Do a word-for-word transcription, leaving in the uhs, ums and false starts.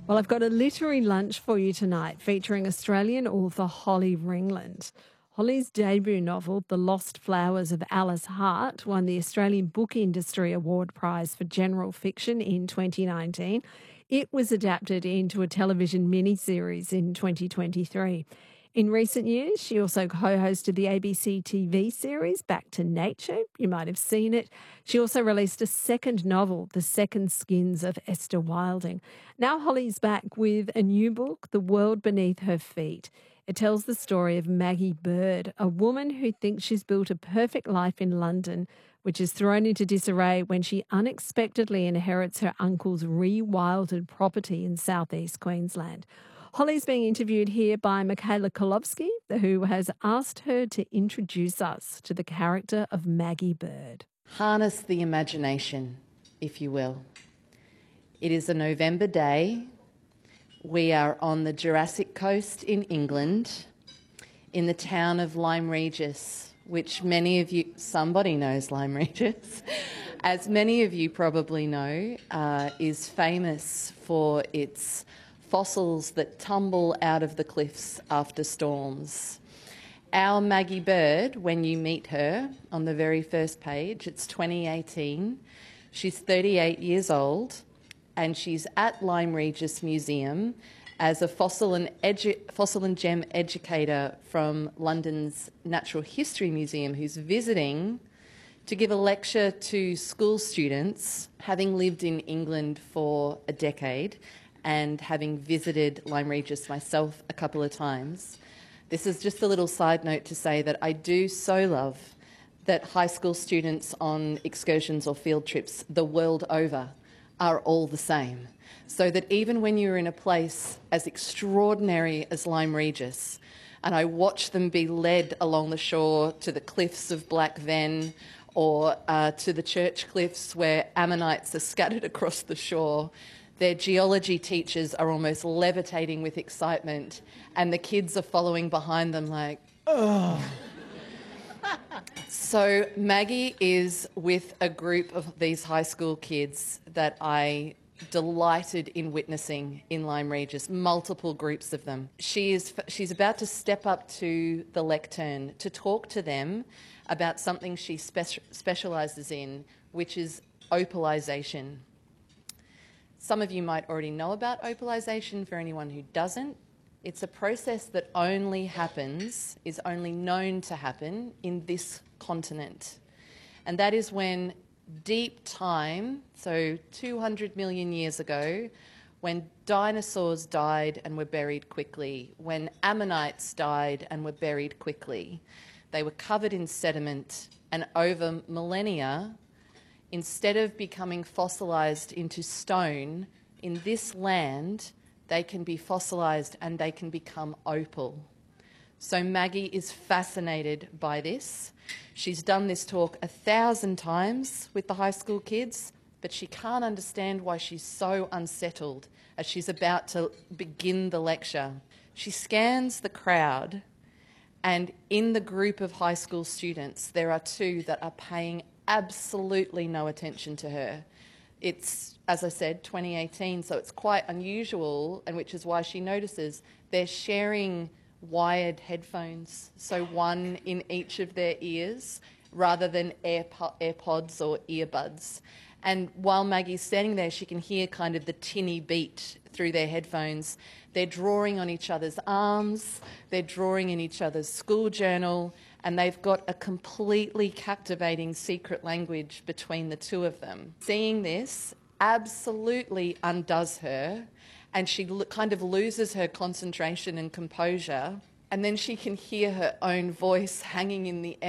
Well, I've got a literary lunch for you tonight featuring Australian author Holly Ringland. Holly's debut novel, The Lost Flowers of Alice Hart, won the Australian Book Industry Award Prize for General Fiction in twenty nineteen. It was adapted into a television miniseries in twenty twenty-three. In recent years, she also co-hosted the A B C T V series Back to Nature. You might have seen it. She also released a second novel, The Second Skins of Esther Wilding. Now Holly's back with a new book, The World Beneath Her Feet. It tells the story of Maggie Bird, a woman who thinks she's built a perfect life in London, which is thrown into disarray when she unexpectedly inherits her uncle's rewilded property in southeast Queensland. Holly's being interviewed here by Michaela Kolowski, who has asked her to introduce us to the character of Maggie Bird. Harness the imagination, if you will. It is a November day. We are on the Jurassic Coast in England, in the town of Lyme Regis, which many of you, somebody knows Lyme Regis, as many of you probably know, uh, is famous for its fossils that tumble out of the cliffs after storms. Our Maggie Bird, when you meet her on the very first page, it's twenty eighteen, she's thirty-eight years old, and she's at Lyme Regis Museum as a fossil and, edu- fossil and gem educator from London's Natural History Museum who's visiting to give a lecture to school students, having lived in England for a decade and having visited Lyme Regis myself a couple of times. This is just a little side note to say that I do so love that high school students on excursions or field trips the world over are all the same. So that even when you're in a place as extraordinary as Lyme Regis, and I watch them be led along the shore to the cliffs of Black Ven or uh, to the church cliffs where ammonites are scattered across the shore, their geology teachers are almost levitating with excitement, and the kids are following behind them like, oh. So Maggie is with a group of these high school kids that I delighted in witnessing in Lyme Regis, multiple groups of them. She is, she's about to step up to the lectern to talk to them about something she spe- specialises in, which is opalization. Some of you might already know about opalization. For anyone who doesn't, it's a process that only happens, is only known to happen in this continent. And that is when deep time, so two hundred million years ago, when dinosaurs died and were buried quickly, when ammonites died and were buried quickly, they were covered in sediment, and over millennia, instead of becoming fossilised into stone, in this land, they can be fossilised and they can become opal. So Maggie is fascinated by this. She's done this talk a thousand times with the high school kids, but she can't understand why she's so unsettled as she's about to begin the lecture. She scans the crowd, and in the group of high school students, there are two that are paying absolutely no attention to her. It's, as I said, twenty eighteen, so it's quite unusual, and which is why she notices they're sharing wired headphones, so one in each of their ears rather than AirPod, AirPods or earbuds. And while Maggie's standing there, she can hear kind of the tinny beat through their headphones. They're drawing on each other's arms, they're drawing in each other's school journal, and they've got a completely captivating secret language between the two of them. Seeing this absolutely undoes her, and she lo- kind of loses her concentration and composure, and then she can hear her own voice hanging in the air.